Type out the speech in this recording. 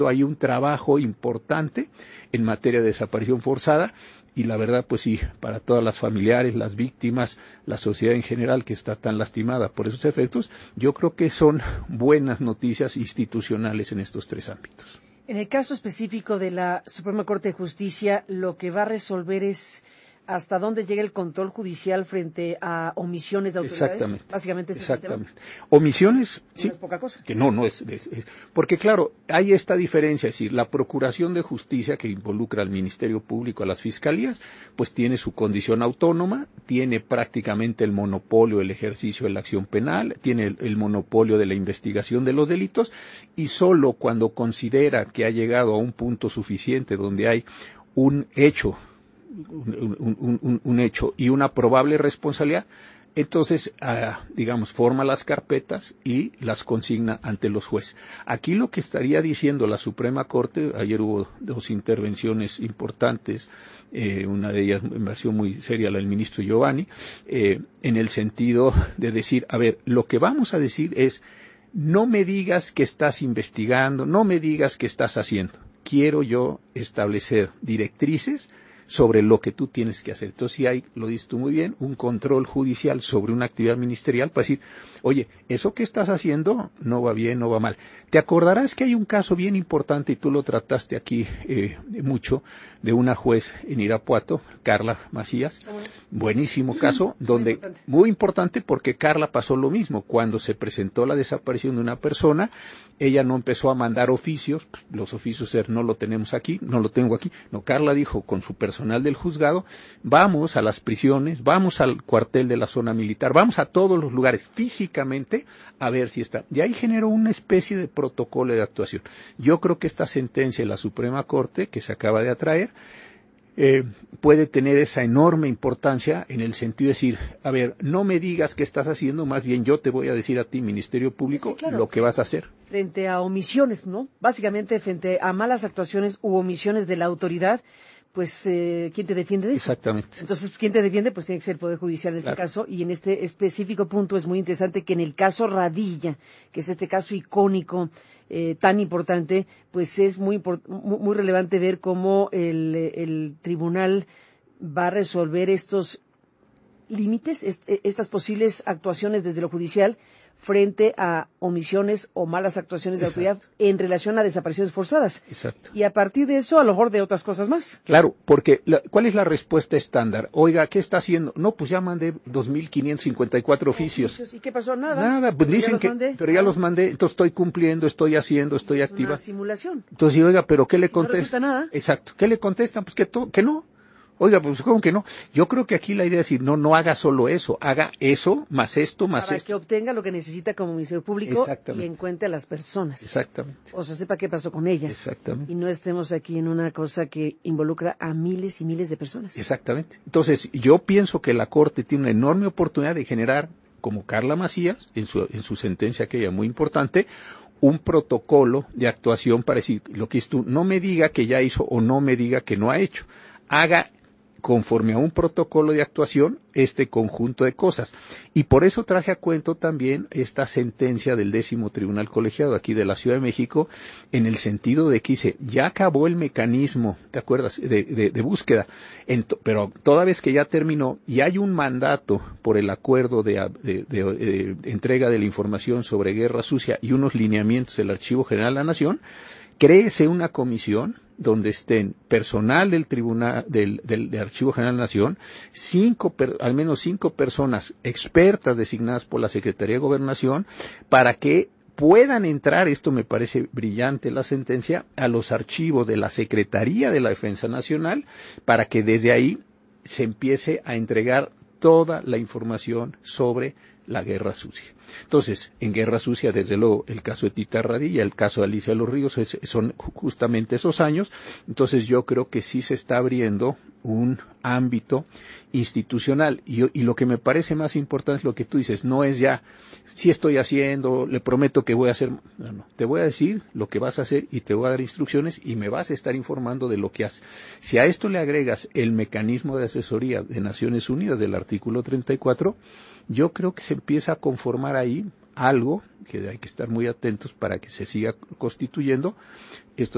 Hay un trabajo importante en materia de desaparición forzada y la verdad, pues sí, para todas las familiares, las víctimas, la sociedad en general que está tan lastimada por esos efectos, yo creo que son buenas noticias institucionales en estos tres ámbitos. En el caso específico de la Suprema Corte de Justicia, lo que va a resolver es hasta dónde llega el control judicial frente a omisiones de autoridades. Exactamente. Básicamente ese es el tema. Omisiones, sí. No es poca cosa. Que no es. Porque claro, hay esta diferencia, es decir, la Procuración de Justicia que involucra al Ministerio Público, a las fiscalías, pues tiene su condición autónoma, tiene prácticamente el monopolio del ejercicio de la acción penal, tiene el monopolio de la investigación de los delitos y solo cuando considera que ha llegado a un punto suficiente donde hay un hecho y una probable responsabilidad, entonces, forma las carpetas y las consigna ante los jueces. Aquí lo que estaría diciendo la Suprema Corte, ayer hubo dos intervenciones importantes, una de ellas me pareció muy seria, la del ministro Giovanni, en el sentido de decir, a ver, lo que vamos a decir es, no me digas que estás investigando, no me digas que estás haciendo. Quiero yo establecer directrices sobre lo que tú tienes que hacer. Entonces, si hay, lo dices tú muy bien, un control judicial sobre una actividad ministerial para decir, oye, eso que estás haciendo no va bien, no va mal. Te acordarás que hay un caso bien importante, y tú lo trataste aquí mucho, de una juez en Irapuato, Carla Macías, buenísimo caso, donde muy importante porque Carla pasó lo mismo, cuando se presentó la desaparición de una persona, ella no empezó a mandar oficios, los oficios no lo tenemos aquí, no lo tengo aquí, no, Carla dijo con su personal del juzgado, vamos a las prisiones, vamos al cuartel de la zona militar, vamos a todos los lugares físicamente a ver si está. Y ahí generó una especie de protocolo de actuación. Yo creo que esta sentencia de la Suprema Corte, que se acaba de atraer, puede tener esa enorme importancia en el sentido de decir, a ver, no me digas qué estás haciendo, más bien yo te voy a decir a ti, Ministerio Público, sí, claro, lo que vas a hacer. Frente a omisiones, ¿no? Básicamente frente a malas actuaciones u omisiones de la autoridad, pues, ¿quién te defiende de eso? Exactamente. Entonces, ¿quién te defiende? Pues tiene que ser el Poder Judicial en este caso, y en este específico punto es muy interesante que en el caso Radilla, que es este caso icónico, tan importante, pues es muy relevante ver cómo el tribunal va a resolver estos límites, estas posibles actuaciones desde lo judicial frente a omisiones o malas actuaciones de autoridad en relación a desapariciones forzadas. Exacto. Y a partir de eso, a lo mejor de otras cosas más. Claro, porque ¿cuál es la respuesta estándar? Oiga, ¿qué está haciendo? No, pues ya mandé 2.554 oficios. ¿Y qué pasó? Nada. Nada, pues dicen que, pero ya los mandé, entonces estoy cumpliendo, estoy haciendo, estoy activa. Es una simulación. Entonces, oiga, ¿pero qué le contestan? No resulta nada. Exacto. ¿Qué le contestan? Pues que no. Oiga, pues ¿cómo que no? Yo creo que aquí la idea es decir, no haga solo eso, haga eso, más esto, más para esto. Para que obtenga lo que necesita como Ministerio Público y encuentre a las personas. Exactamente. O sea, sepa qué pasó con ellas. Exactamente. Y no estemos aquí en una cosa que involucra a miles y miles de personas. Exactamente. Entonces, yo pienso que la Corte tiene una enorme oportunidad de generar, como Carla Macías, en su sentencia aquella muy importante, un protocolo de actuación para decir, lo que es tú, no me diga que ya hizo o no me diga que no ha hecho. Haga conforme a un protocolo de actuación este conjunto de cosas. Y por eso traje a cuento también esta sentencia del 10º Tribunal Colegiado aquí de la Ciudad de México, en el sentido de que dice, ya acabó el mecanismo, ¿te acuerdas?, de búsqueda, pero toda vez que ya terminó y hay un mandato por el acuerdo de entrega de la información sobre guerra sucia y unos lineamientos del Archivo General de la Nación, créese una comisión donde estén personal del Tribunal del Archivo General de la Nación, al menos 5 personas expertas designadas por la Secretaría de Gobernación, para que puedan entrar, esto me parece brillante la sentencia, a los archivos de la Secretaría de la Defensa Nacional, para que desde ahí se empiece a entregar toda la información sobre la guerra sucia. Entonces, en guerra sucia, desde luego, el caso de Tita Radilla, el caso de Alicia Los Ríos, son justamente esos años. Entonces, yo creo que sí se está abriendo un ámbito institucional. Y lo que me parece más importante es lo que tú dices, no es ya, sí estoy haciendo, le prometo que voy a hacer, no, te voy a decir lo que vas a hacer y te voy a dar instrucciones y me vas a estar informando de lo que haces. Si a esto le agregas el mecanismo de asesoría de Naciones Unidas del artículo 34, yo creo que se empieza a conformar ahí algo que hay que estar muy atentos para que se siga constituyendo. Esto